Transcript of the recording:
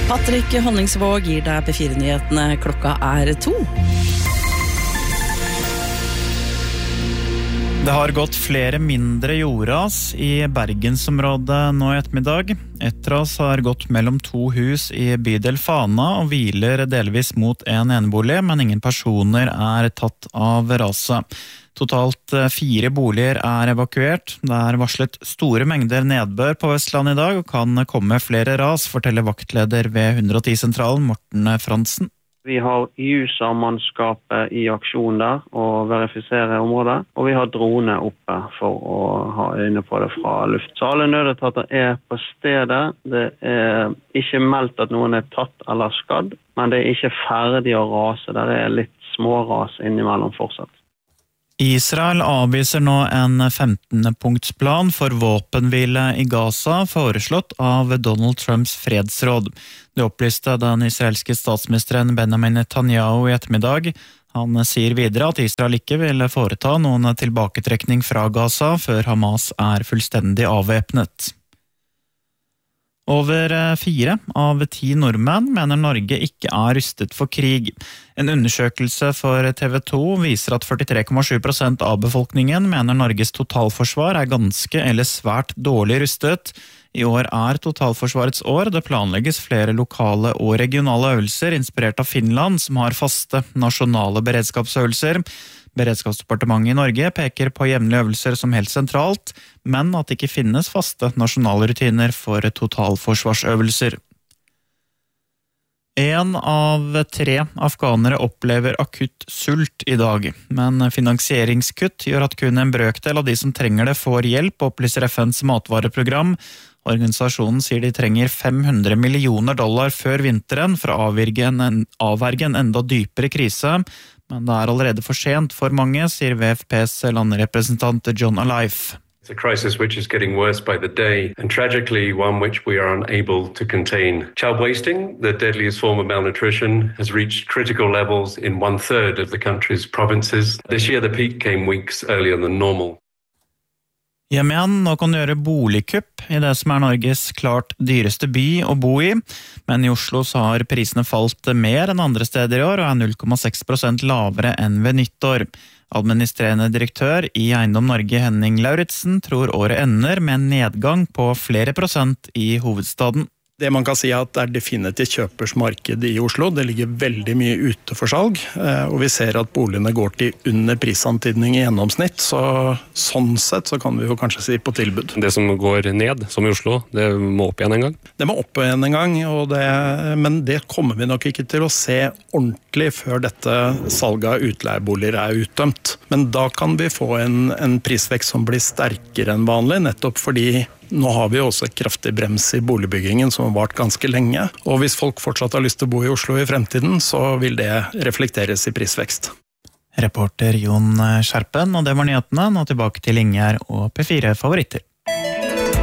Patrick Honningsvåg gir deg P4-nyhetene. Klokka 2. Det har gått flere mindre jordras i Bergensområdet nå i ettermiddag. Et ras har gått mellom 2 hus i bydel Fana og hviler delvis mot en enebolig, men ingen personer er tatt av raset. Totalt 4 boliger er evakuert. Det er varslet store mengder nedbør på Vestland i dag og kan komme flere ras, forteller vaktleder ved 110-sentralen Morten Fransen. Vi har IUSA-mannskapet i aksjon der og verifisere området, og vi har drone oppe for å ha øyne på det fra luft. Så alle nødetater er på stedet. Det er ikke meldt at noen er tatt eller skadd, men det er ikke ferdig å rase. Det er litt småras innimellom fortsatt. Israel avviser nå en 15-punktsplan for våpenhvile i Gaza, foreslått av Donald Trumps fredsråd. Det opplyste den israelske statsministeren Benjamin Netanyahu i ettermiddag. Han sier videre at Israel ikke vil foreta noen tilbaketrekning fra Gaza før Hamas er fullstendig avvæpnet. Over 4 av 10 nordmenn mener Norge ikke er rustet for krig. En undersøkelse for TV 2 viser at 43,7% av befolkningen mener Norges totalforsvar er ganske eller svært dårlig rustet. I år er totalforsvarets år. Det planlegges flere lokale og regionale øvelser inspirert av Finland, som har faste nasjonale beredskapsøvelser. Beredskapsdepartementet i Norge peker på jevnlige øvelser som helt sentralt, men at det ikke finnes faste nasjonale rutiner for totalforsvarsøvelser. 1 av 3 afghanere opplever akutt sult i dag, men finansieringskutt gjør at kun en brøkdel av de som trenger det får hjelp, opplyser FNs matvareprogram. Organisasjonen sier de trenger $500 millioner før vinteren for å avverge en enda dypere krise, men det er allerede for sent for mange, sier VFPs landrepresentant John Alife. It's a crisis which is getting worse by the day, and tragically one which we are unable to contain. Child wasting, the deadliest form of malnutrition, has reached critical levels in 1/3 of the country's provinces. This year the peak came weeks earlier than normal. Hjem igjen, nå kan du gjøre boligkupp i det som er Norges klart dyreste by å bo i, men i Oslo så har prisene falt mer enn andre steder i år og er 0,6% lavere enn ved nyttår. Administrerende direktør i Eiendom Norge Henning Lauritsen tror året ender med en nedgang på flere prosent i hovedstaden. Det man kan si er at det er definitivt kjøpersmarked i Oslo. Det ligger veldig mye ute for salg, og vi ser at boligene går til under prisantydning i gjennomsnitt, så sånn sett så kan vi jo kanskje si på tilbud. Det som går ned, som i Oslo, det må opp igjen en gang? Det må opp igjen en gang, men det kommer vi nok ikke til å se ordentlig før dette salget av utleieboliger er utdømt. Men da kan vi få en prisvekst som blir sterkere enn vanlig, nettopp fordi nå har vi også et kraftig brems i boligbyggingen som har vart ganske lenge, og hvis folk fortsatt har lyst til å bo i Oslo i fremtiden, så vil det reflekteres i prisvekst. Reporter Jon Skjerpen, og det var nyhetene. Nå tilbake til Ingjerd og P4 Favoritter.